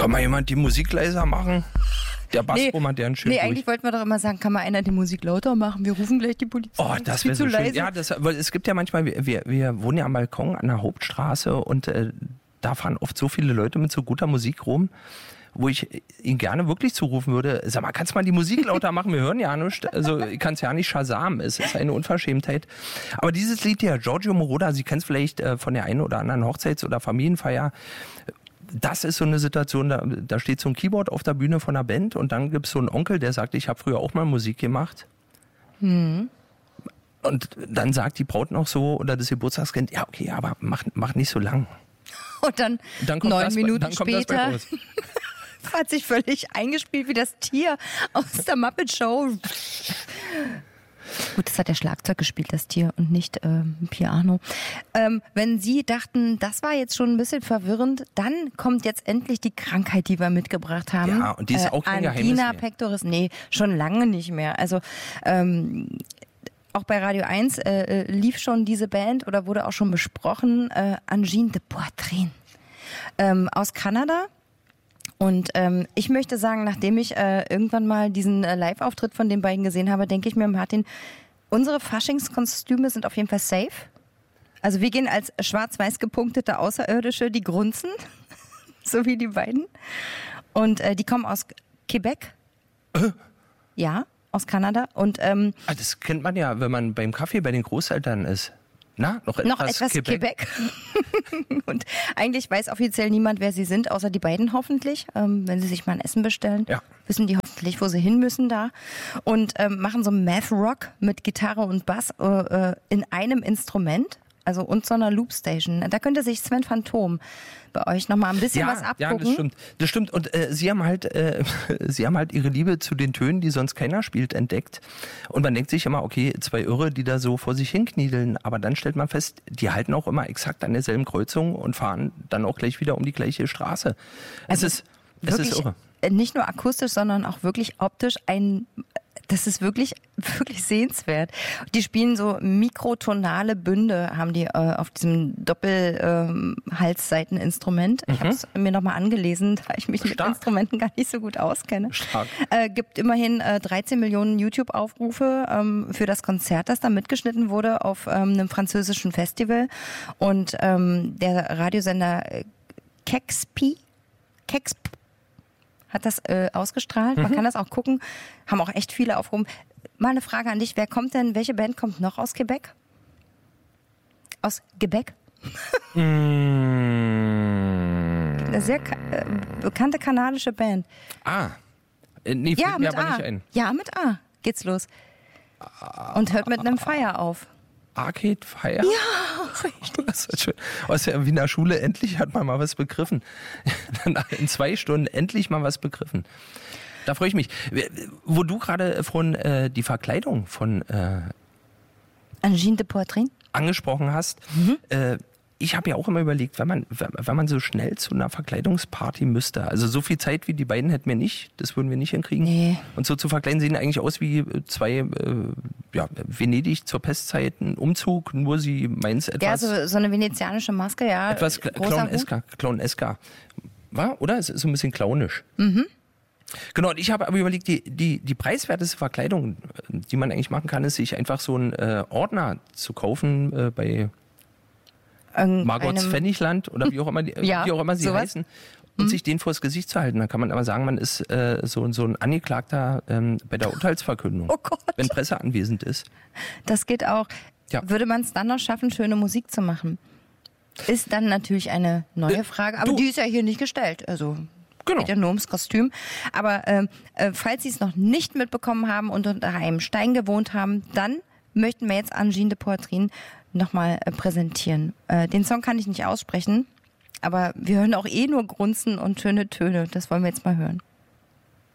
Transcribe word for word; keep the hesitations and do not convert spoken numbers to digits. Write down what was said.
Kann mal jemand die Musik leiser machen? Der Bass Nee, brummert ja schön nee durch. eigentlich wollten wir doch immer sagen, kann mal einer die Musik lauter machen? Wir rufen gleich die Polizei. Oh, das wäre so schön. leise. Ja, das, weil es gibt ja manchmal, wir, wir, wir wohnen ja am Balkon an der Hauptstraße und äh, da fahren oft so viele Leute mit so guter Musik rum, wo ich ihnen gerne wirklich zurufen würde, sag mal, kannst du mal die Musik lauter machen? Wir hören ja nichts. Also ich kann es ja nicht Shazam, es ist eine Unverschämtheit. Aber dieses Lied hier, Giorgio Moroder, Sie kennen es vielleicht äh, von der einen oder anderen Hochzeits- oder Familienfeier. Das ist so eine Situation, da, da steht so ein Keyboard auf der Bühne von einer Band und dann gibt es so einen Onkel, der sagt, ich habe früher auch mal Musik gemacht. Hm. Und dann sagt die Braut noch so, oder das Geburtstagskind, ja okay, aber mach, mach nicht so lang. Und dann, Dann kommt neun das, Minuten dann kommt das bei später raus. hat sich völlig eingespielt wie das Tier aus der Muppet Show. Gut, das hat der Schlagzeug gespielt, das Tier, und nicht ähm, Piano. Ähm, wenn Sie dachten, das war jetzt schon ein bisschen verwirrend, dann kommt jetzt endlich die Krankheit, die wir mitgebracht haben. Ja, und die ist auch kein Geheimnis Angina mehr. pectoris, nee, schon lange nicht mehr. Also ähm, auch bei Radio eins äh, lief schon diese Band oder wurde auch schon besprochen, äh, Angine de Poitrine ähm, aus Kanada. Und ähm, ich möchte sagen, nachdem ich äh, irgendwann mal diesen äh, Live-Auftritt von den beiden gesehen habe, denke ich mir, Martin, unsere Faschingskostüme sind auf jeden Fall safe. Also wir gehen als schwarz-weiß gepunktete Außerirdische, die grunzen, so wie die beiden. Und äh, die kommen aus Quebec. Äh? Ja, aus Kanada. Und ähm, Ah, das kennt man ja, wenn man beim Kaffee bei den Großeltern ist. Na, noch etwas, noch etwas Quebec. Quebec. Und eigentlich weiß offiziell niemand, wer sie sind, außer die beiden hoffentlich. Ähm, wenn sie sich mal ein Essen bestellen, Ja. wissen die hoffentlich, wo sie hin müssen da. Und ähm, machen so Math Rock mit Gitarre und Bass äh, in einem Instrument. Also und so einer Loopstation. Da könnte sich Sven Phantom bei euch nochmal ein bisschen Ja, was abgucken. ja, das stimmt. Das stimmt. Und äh, sie haben halt, äh, sie haben halt ihre Liebe zu den Tönen, die sonst keiner spielt, entdeckt. Und man denkt sich immer, okay, zwei Irre, die da so vor sich hinkniedeln. Aber dann stellt man fest, die halten auch immer exakt an derselben Kreuzung und fahren dann auch gleich wieder um die gleiche Straße. Also es ist, es ist irre. Nicht nur akustisch, sondern auch wirklich optisch ein. Das ist wirklich, wirklich sehenswert. Die spielen so mikrotonale Bünde, haben die äh, auf diesem Doppelhalsseiteninstrument. Ähm, ich Mhm. habe es mir nochmal angelesen, da ich mich Stark. mit Instrumenten gar nicht so gut auskenne. Stark. Äh, gibt immerhin äh, dreizehn Millionen YouTube-Aufrufe ähm, für das Konzert, das da mitgeschnitten wurde auf ähm, einem französischen Festival. Und ähm, der Radiosender äh, Kexpi, Kexp hat das äh, ausgestrahlt. Man Mhm. kann das auch gucken. Haben auch echt viele aufgehoben. Mal eine Frage an dich. Wer kommt denn, welche Band kommt noch aus Quebec? Aus Quebec? Mm. Eine sehr ka- äh, bekannte kanadische Band. Ah. Äh, nee, Ja, fällt mir mit aber A. nicht ein. Ja, mit A geht's los. Und hört mit einem Feier auf. Arcade Fire? Ja, richtig. Das ist schön. Aus der Wiener Schule, endlich hat man mal was begriffen. In zwei Stunden endlich mal was begriffen. Da freue ich mich. Wo du gerade von äh, die Verkleidung von äh, Angine de Poitrine? angesprochen hast, Mhm. äh, ich habe ja auch immer überlegt, wenn man, wenn man so schnell zu einer Verkleidungsparty müsste, also so viel Zeit wie die beiden hätten wir nicht, das würden wir nicht hinkriegen. Nee. Und so zu verkleiden sehen eigentlich aus wie zwei, äh, ja, Venedig zur Pestzeit, ein Umzug, nur sie meins Ja, etwas, so, so eine venezianische Maske, ja. etwas großer Hut. Clown-esker, Clown-esker. War, oder? Es ist so ein bisschen clownisch. Mhm. Genau, und ich habe aber überlegt, die, die, die preiswerteste Verkleidung, die man eigentlich machen kann, ist, sich einfach so einen äh, Ordner zu kaufen äh, bei Irgendeinem- Margots Pfennigland oder wie auch immer, die, Ja, wie auch immer sie sowas. heißen, und sich den vors Gesicht zu halten. Dann kann man aber sagen, man ist äh, so, so ein Angeklagter ähm, bei der Urteilsverkündung, Oh Gott. wenn Presse anwesend ist. Das geht auch. Ja. Würde man es dann noch schaffen, schöne Musik zu machen? Ist dann natürlich eine neue Äh, Frage, aber du- die ist ja hier nicht gestellt. Also Genau. geht ja nur ums Kostüm. Aber ähm, äh, falls Sie es noch nicht mitbekommen haben und unter einem Stein gewohnt haben, dann möchten wir jetzt Angine de Poitrine nochmal äh, präsentieren. Äh, den Song kann ich nicht aussprechen, aber wir hören auch eh nur Grunzen und schöne Töne. Das wollen wir jetzt mal hören.